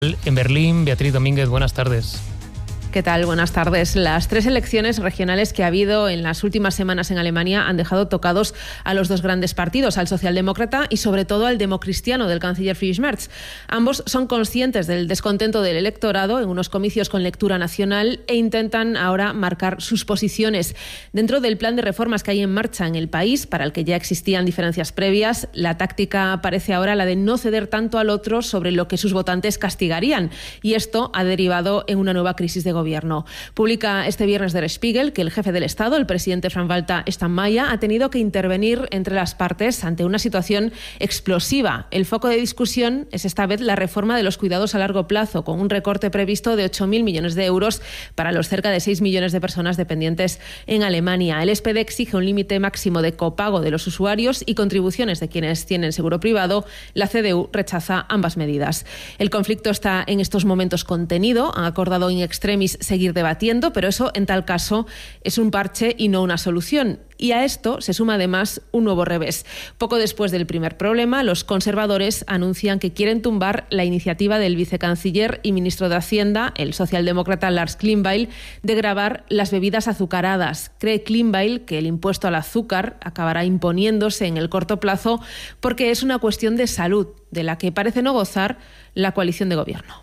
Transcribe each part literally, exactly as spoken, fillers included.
En Berlín, Beatriz Domínguez, buenas tardes. ¿Qué tal? Buenas tardes. Las tres elecciones regionales que ha habido en las últimas semanas en Alemania han dejado tocados a los dos grandes partidos, al socialdemócrata y sobre todo al democristiano del canciller Friedrich Merz. Ambos son conscientes del descontento del electorado en unos comicios con lectura nacional e intentan ahora marcar sus posiciones. Dentro del plan de reformas que hay en marcha en el país, para el que ya existían diferencias previas, la táctica parece ahora la de no ceder tanto al otro sobre lo que sus votantes castigarían. Y esto ha derivado en una nueva crisis de gobierno. Gobierno. Publica este viernes Der Spiegel que el jefe del Estado, el presidente Frank-Walter Steinmeier, ha tenido que intervenir entre las partes ante una situación explosiva. El foco de discusión es esta vez la reforma de los cuidados a largo plazo, con un recorte previsto de ocho mil millones de euros para los cerca de seis millones de personas dependientes en Alemania. El S P D exige un límite máximo de copago de los usuarios y contribuciones de quienes tienen seguro privado. La C D U rechaza ambas medidas. El conflicto está en estos momentos contenido. Han acordado in extremis seguir debatiendo, pero eso en tal caso es un parche y no una solución. Y a esto se suma además un nuevo revés. Poco después del primer problema, los conservadores anuncian que quieren tumbar la iniciativa del vicecanciller y ministro de Hacienda, el socialdemócrata Lars Klingbeil, de gravar las bebidas azucaradas. Cree Klingbeil que el impuesto al azúcar acabará imponiéndose en el corto plazo porque es una cuestión de salud, de la que parece no gozar la coalición de gobierno.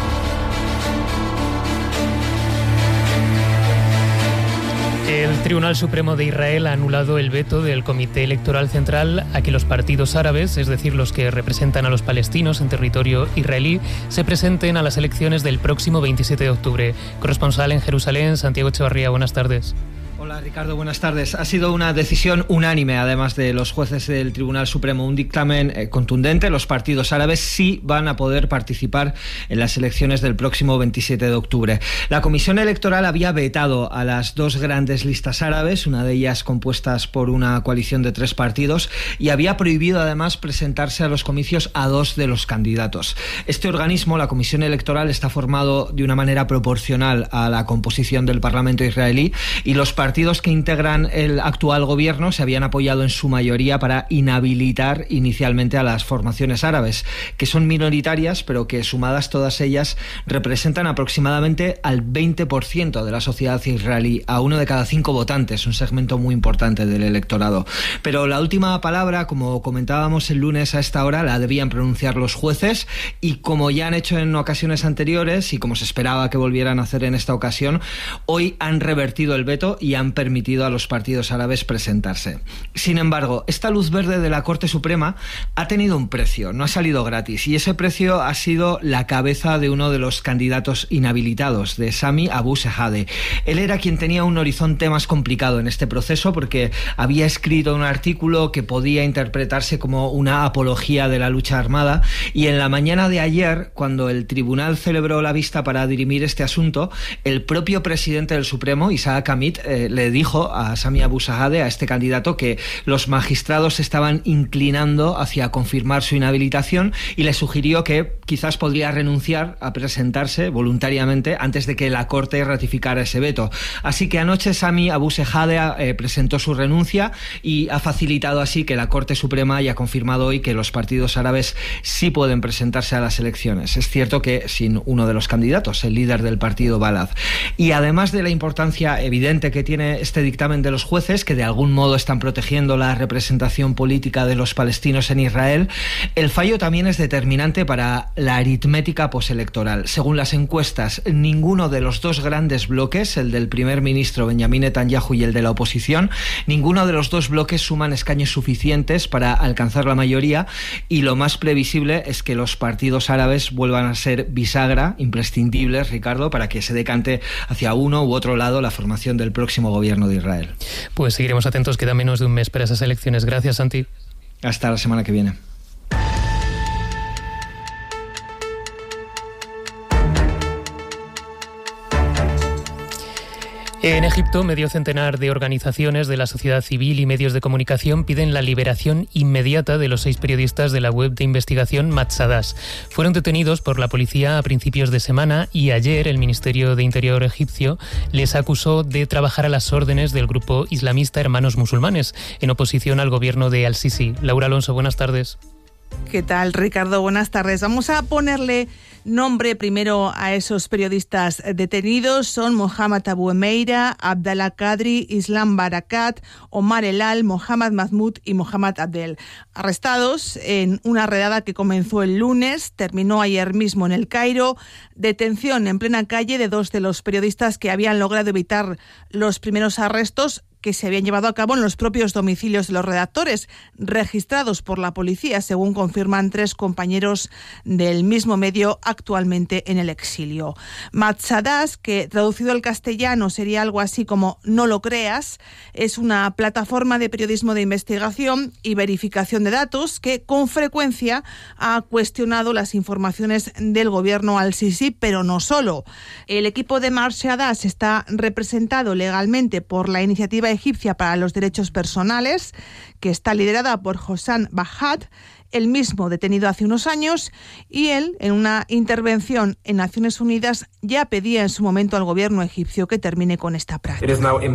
El Tribunal Supremo de Israel ha anulado el veto del Comité Electoral Central a que los partidos árabes, es decir, los que representan a los palestinos en territorio israelí, se presenten a las elecciones del próximo veintisiete de octubre. Corresponsal en Jerusalén, Santiago Echevarría, buenas tardes. Hola Ricardo, buenas tardes. Ha sido una decisión unánime, además de los jueces del Tribunal Supremo, un dictamen eh, contundente. Los partidos árabes sí van a poder participar en las elecciones del próximo veintisiete de octubre. La Comisión Electoral había vetado a las dos grandes listas árabes, una de ellas compuestas por una coalición de tres partidos, y había prohibido además presentarse a los comicios a dos de los candidatos. Este organismo, la Comisión Electoral, está formado de una manera proporcional a la composición del Parlamento israelí, y los partidos partidos que integran el actual gobierno se habían apoyado en su mayoría para inhabilitar inicialmente a las formaciones árabes, que son minoritarias, pero que sumadas todas ellas representan aproximadamente al veinte por ciento de la sociedad israelí, a uno de cada cinco votantes, un segmento muy importante del electorado. Pero la última palabra, como comentábamos el lunes a esta hora, la debían pronunciar los jueces, y como ya han hecho en ocasiones anteriores y como se esperaba que volvieran a hacer en esta ocasión, hoy han revertido el veto y han permitido a los partidos árabes presentarse. Sin embargo, esta luz verde de la Corte Suprema ha tenido un precio, no ha salido gratis, y ese precio ha sido la cabeza de uno de los candidatos inhabilitados, de Sami Abu Shehadeh. Él era quien tenía un horizonte más complicado en este proceso porque había escrito un artículo que podía interpretarse como una apología de la lucha armada, y en la mañana de ayer, cuando el tribunal celebró la vista para dirimir este asunto, el propio presidente del Supremo, Isaac Amit, eh, le dijo a Sami Abu Shehadeh, a este candidato, que los magistrados estaban inclinando hacia confirmar su inhabilitación, y le sugirió que quizás podría renunciar a presentarse voluntariamente antes de que la Corte ratificara ese veto. Así que anoche Sami Abu Shehadeh eh, presentó su renuncia y ha facilitado así que la Corte Suprema haya confirmado hoy que los partidos árabes sí pueden presentarse a las elecciones. Es cierto que sin uno de los candidatos, el líder del partido Balad. Y además de la importancia evidente que tiene este dictamen de los jueces, que de algún modo están protegiendo la representación política de los palestinos en Israel, el fallo también es determinante para la aritmética postelectoral. Según las encuestas, ninguno de los dos grandes bloques, el del primer ministro Benjamin Netanyahu y el de la oposición, ninguno de los dos bloques suman escaños suficientes para alcanzar la mayoría, y lo más previsible es que los partidos árabes vuelvan a ser bisagra, imprescindibles, Ricardo, para que se decante hacia uno u otro lado la formación del próximo gobierno de Israel. Pues seguiremos atentos, queda menos de un mes para esas elecciones. Gracias, Santi. Hasta la semana que viene. En Egipto, medio centenar de organizaciones de la sociedad civil y medios de comunicación piden la liberación inmediata de los seis periodistas de la web de investigación Matsadas. Fueron detenidos por la policía a principios de semana y ayer el Ministerio de Interior egipcio les acusó de trabajar a las órdenes del grupo islamista Hermanos Musulmanes, en oposición al gobierno de Al-Sisi. Laura Alonso, buenas tardes. ¿Qué tal, Ricardo? Buenas tardes. Vamos a ponerle nombre primero a esos periodistas detenidos. Son Mohamed Abu Emeira, Abdallah Kadri, Islam Barakat, Omar Elal, Mohamed Mahmoud y Mohamed Abdel. Arrestados en una redada que comenzó el lunes, terminó ayer mismo en El Cairo. Detención en plena calle de dos de los periodistas que habían logrado evitar los primeros arrestos que se habían llevado a cabo en los propios domicilios de los redactores, registrados por la policía, según confirman tres compañeros del mismo medio actualmente en el exilio. Matzadas, que traducido al castellano sería algo así como "no lo creas", es una plataforma de periodismo de investigación y verificación de datos que con frecuencia ha cuestionado las informaciones del gobierno al-Sisi, pero no solo. El equipo de Matzadas está representado legalmente por la Iniciativa Egipcia para los Derechos Personales, que está liderada por Hossam Bahad, el mismo detenido hace unos años, y él, en una intervención en Naciones Unidas, ya pedía en su momento al gobierno egipcio que termine con esta práctica.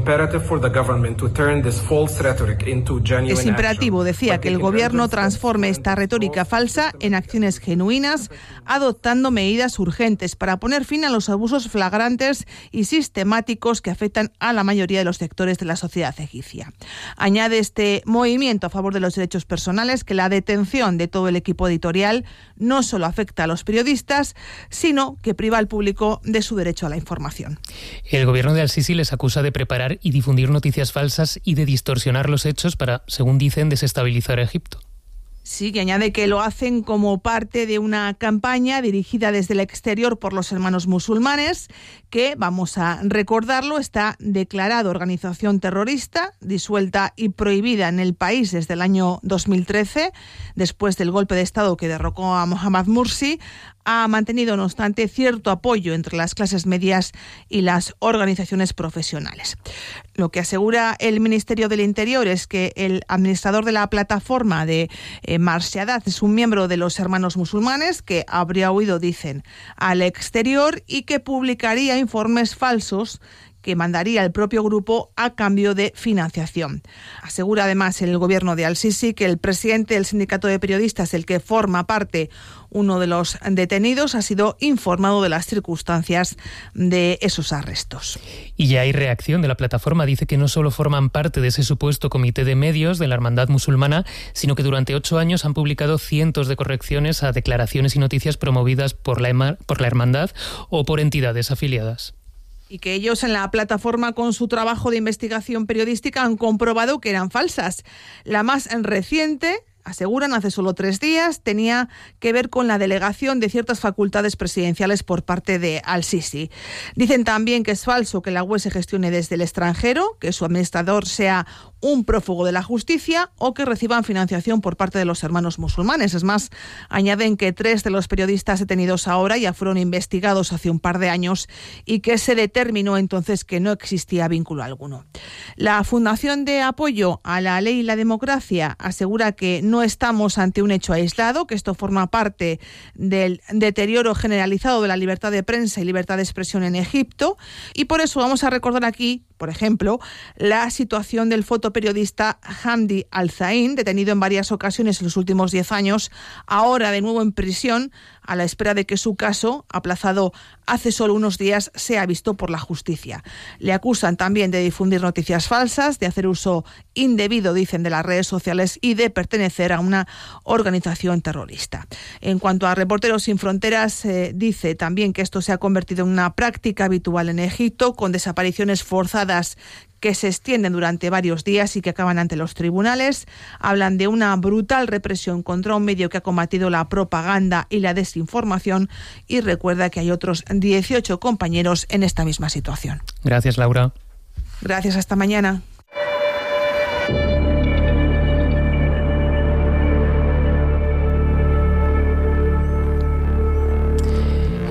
Es imperativo, decía, que el gobierno transforme esta retórica falsa en acciones genuinas, adoptando medidas urgentes para poner fin a los abusos flagrantes y sistemáticos que afectan a la mayoría de los sectores de la sociedad egipcia. Añade este movimiento a favor de los derechos personales que la detención de todo el equipo editorial no solo afecta a los periodistas, sino que priva al público de su derecho a la información. El gobierno de al-Sisi les acusa de preparar y difundir noticias falsas y de distorsionar los hechos para, según dicen, desestabilizar a Egipto. Sí, que añade que lo hacen como parte de una campaña dirigida desde el exterior por los hermanos musulmanes, que, vamos a recordarlo, está declarada organización terrorista, disuelta y prohibida en el país desde el año dos mil trece, después del golpe de Estado que derrocó a Mohamed Morsi. Ha mantenido, no obstante, cierto apoyo entre las clases medias y las organizaciones profesionales. Lo que asegura el Ministerio del Interior es que el administrador de la plataforma de eh, Matzadas es un miembro de los hermanos musulmanes que habría huido, dicen, al exterior y que publicaría informes falsos que mandaría el propio grupo a cambio de financiación. Asegura además el gobierno de al-Sisi que el presidente del sindicato de periodistas, del que forma parte uno de los detenidos, ha sido informado de las circunstancias de esos arrestos. Y ya hay reacción de la plataforma. Dice que no solo forman parte de ese supuesto comité de medios de la Hermandad Musulmana, sino que durante ocho años han publicado cientos de correcciones a declaraciones y noticias promovidas por la, por la Hermandad o por entidades afiliadas. Y que ellos en la plataforma, con su trabajo de investigación periodística, han comprobado que eran falsas. La más reciente, aseguran, hace solo tres días, tenía que ver con la delegación de ciertas facultades presidenciales por parte de al-Sisi. Dicen también que es falso que la web se gestione desde el extranjero, que su administrador sea un prófugo de la justicia o que reciban financiación por parte de los hermanos musulmanes. Es más, añaden que tres de los periodistas detenidos ahora ya fueron investigados hace un par de años y que se determinó entonces que no existía vínculo alguno. La Fundación de Apoyo a la Ley y la Democracia asegura que no estamos ante un hecho aislado, que esto forma parte del deterioro generalizado de la libertad de prensa y libertad de expresión en Egipto, y por eso vamos a recordar aquí, por ejemplo, la situación del fotoperiodista Hamdi Al-Zain, detenido en varias ocasiones en los últimos diez años, ahora de nuevo en prisión, a la espera de que su caso, aplazado hace solo unos días, sea visto por la justicia. Le acusan también de difundir noticias falsas, de hacer uso indebido, dicen, de las redes sociales y de pertenecer a una organización terrorista. En cuanto a Reporteros Sin Fronteras, eh, dice también que esto se ha convertido en una práctica habitual en Egipto, con desapariciones forzadas que se extienden durante varios días y que acaban ante los tribunales. Hablan de una brutal represión contra un medio que ha combatido la propaganda y la desinformación, y recuerda que hay otros dieciocho compañeros en esta misma situación. Gracias, Laura. Gracias, hasta mañana.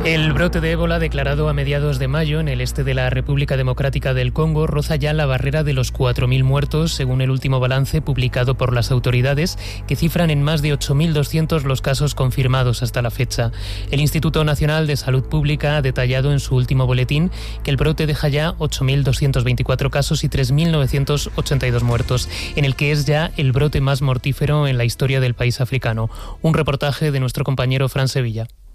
El brote de ébola declarado a mediados de mayo en el este de la República Democrática del Congo roza ya la barrera de los cuatro mil muertos, según el último balance publicado por las autoridades, que cifran en más de ocho mil doscientos los casos confirmados hasta la fecha. El Instituto Nacional de Salud Pública ha detallado en su último boletín que el brote deja ya ocho mil doscientos veinticuatro casos y tres mil novecientos ochenta y dos muertos, en el que es ya el brote más mortífero en la historia del país africano. Un reportaje de nuestro compañero Fran Sevilla.